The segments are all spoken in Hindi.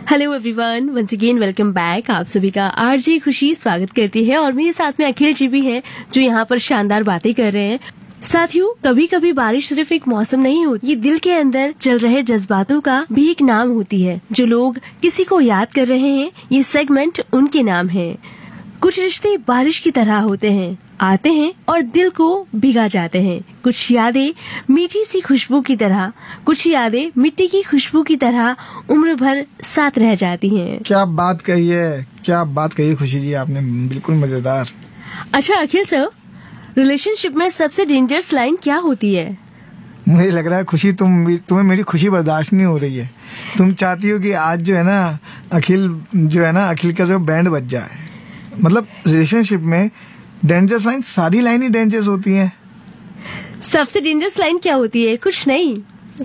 Hello everyone, once again welcome back. आप सभी का आरजे खुशी स्वागत करती है और मेरे साथ में अखिल जी भी हैं जो यहाँ पर शानदार बातें कर रहे हैं। साथियों, कभी कभी बारिश सिर्फ एक मौसम नहीं होती, ये दिल के अंदर चल रहे जज्बातों का भी एक नाम होती है। जो लोग किसी को याद कर रहे हैं, ये सेगमेंट उनके नाम है। कुछ रिश्ते बारिश की तरह होते हैं, आते हैं और दिल को भिगा जाते हैं। कुछ यादें मीठी सी खुशबू की तरह, कुछ यादें मिट्टी की खुशबू की तरह उम्र भर साथ रह जाती हैं। क्या बात कही है, क्या बात कही खुशी जी आपने, बिल्कुल मजेदार। अच्छा अखिल सर, रिलेशनशिप में सबसे डेंजरस लाइन क्या होती है? मुझे लग रहा है खुशी तुम्हें मेरी खुशी बर्दाश्त नहीं हो रही है। तुम चाहती हो कि आज जो है ना अखिल का जो बैंड बज जाए। मतलब रिलेशनशिप में डेंजरस लाइन, सारी लाइन ही डेंजरस होती हैं। सबसे डेंजरस लाइन क्या होती है? कुछ नहीं।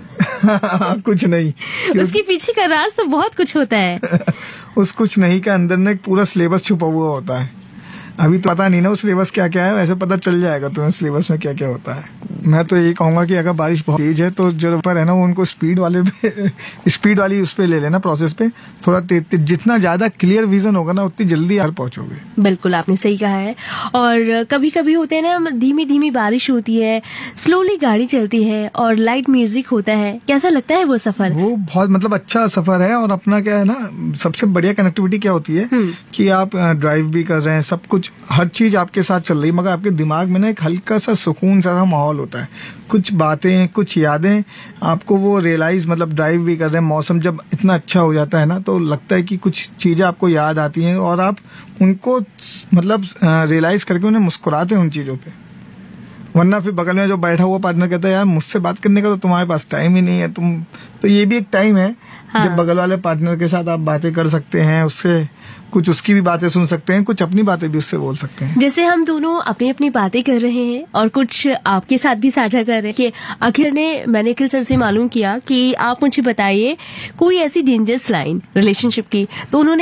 कुछ नहीं। उसके पीछे का राज तो बहुत कुछ होता है। उस कुछ नहीं के अंदर ना एक पूरा सिलेबस छुपा हुआ होता है। अभी तो पता नहीं ना वो सिलेबस क्या क्या है, वैसे पता चल जाएगा तुम्हें सिलेबस में क्या क्या होता है। मैं तो यही कहूंगा कि अगर बारिश बहुत तेज है तो जो ऊपर है ना वो उनको स्पीड वाली उस पे ले लेना, प्रोसेस पे थोड़ा तेज। जितना ज्यादा क्लियर विजन होगा ना उतनी जल्दी यार पहुंचोगे। बिल्कुल आपने सही कहा है। और कभी कभी होते हैं ना, धीमी धीमी बारिश होती है, स्लोली गाड़ी चलती है और लाइट म्यूजिक होता है। कैसा लगता है वो सफर? वो बहुत मतलब अच्छा सफर है। और अपना क्या है ना, सबसे बढ़िया कनेक्टिविटी क्या होती है कि आप ड्राइव भी कर रहे हैं, सब कुछ हर चीज आपके साथ चल रही है, मगर आपके दिमाग में ना एक हल्का सा सुकून सा माहौल होता है। कुछ बातें, कुछ यादें आपको वो रियलाइज, मतलब ड्राइव भी कर रहे हैं, मौसम जब इतना अच्छा हो जाता है ना तो लगता है कि कुछ चीजें आपको याद आती हैं और आप उनको मतलब रियलाइज करके उन्हें मुस्कुराते हैं उन चीजों पे। वरना फिर बगल में जो बैठा हुआ पार्टनर कहता है यार मुझसे बात करने का तो तुम्हारे पास टाइम ही नहीं है। तो ये भी एक टाइम है जब बगल वाले पार्टनर के साथ आप बातें कर सकते हैं, उससे कुछ उसकी भी बातें सुन सकते हैं, कुछ अपनी बातें भी उससे बोल सकते हैं। जैसे हम दोनों अपनी अपनी बातें कर रहे हैं और कुछ आपके साथ भी साझा कर रहे हैं कि मैंने अखिल सर से मालूम किया कि आप मुझे बताइए कोई ऐसी डेंजरस लाइन रिलेशनशिप की, तो उन्होंने